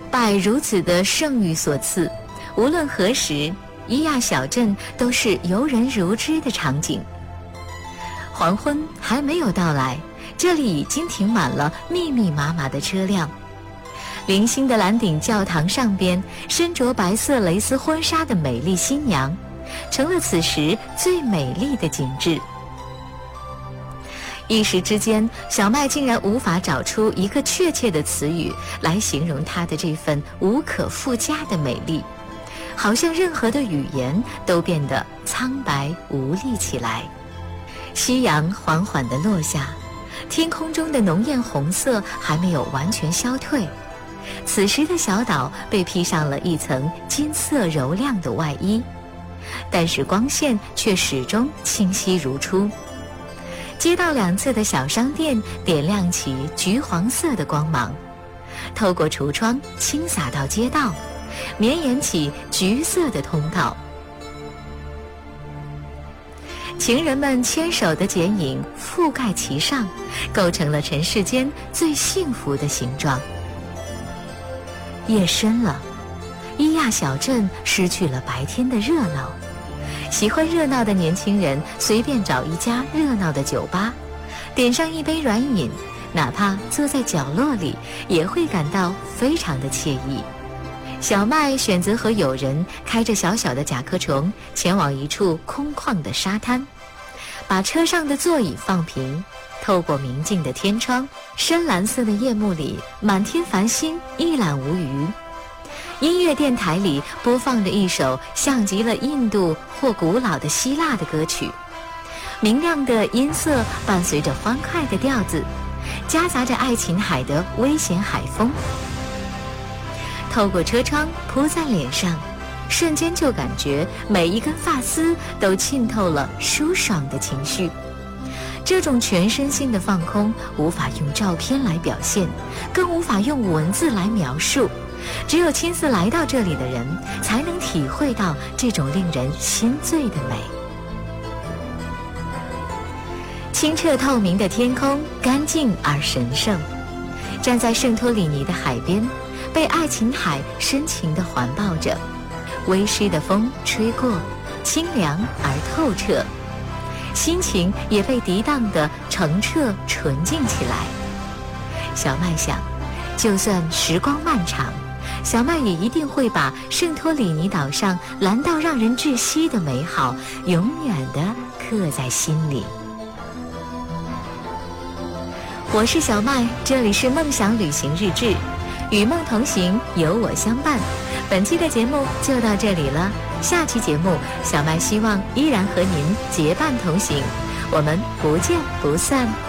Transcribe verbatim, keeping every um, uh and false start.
拜如此的圣谕所赐，无论何时，伊亚小镇都是游人如织的场景。黄昏还没有到来，这里已经停满了密密麻麻的车辆。零星的蓝顶教堂上边，身着白色蕾丝婚纱的美丽新娘，成了此时最美丽的景致。一时之间，小麦竟然无法找出一个确切的词语来形容她的这份无可复加的美丽，好像任何的语言都变得苍白无力起来。夕阳缓缓地落下，天空中的浓艳红色还没有完全消退。此时的小岛被披上了一层金色柔亮的外衣，但是光线却始终清晰如初。街道两侧的小商店点亮起橘黄色的光芒，透过橱窗倾洒到街道，绵延起橘色的通道。情人们牵手的剪影覆盖其上，构成了尘世间最幸福的形状。夜深了，伊亚小镇失去了白天的热闹。喜欢热闹的年轻人随便找一家热闹的酒吧，点上一杯软饮，哪怕坐在角落里，也会感到非常的惬意。小麦选择和友人开着小小的甲壳虫，前往一处空旷的沙滩，把车上的座椅放平，透过明净的天窗，深蓝色的夜幕里，满天繁星一览无余。音乐电台里播放着一首像极了印度或古老的希腊的歌曲，明亮的音色伴随着欢快的调子，夹杂着爱琴海的危险海风。透过车窗扑在脸上，瞬间就感觉每一根发丝都浸透了舒爽的情绪。这种全身心的放空，无法用照片来表现，更无法用文字来描述。只有亲自来到这里的人，才能体会到这种令人心醉的美。清澈透明的天空，干净而神圣。站在圣托里尼的海边，被爱琴海深情地环抱着，微湿的风吹过，清凉而透彻，心情也被涤荡得澄澈纯净起来。小麦想，就算时光漫长，小麦也一定会把圣托里尼岛上蓝到让人窒息的美好永远地刻在心里。我是小麦，这里是梦想旅行日志，与梦同行，有我相伴。本期的节目就到这里了，下期节目小麦希望依然和您结伴同行，我们不见不散。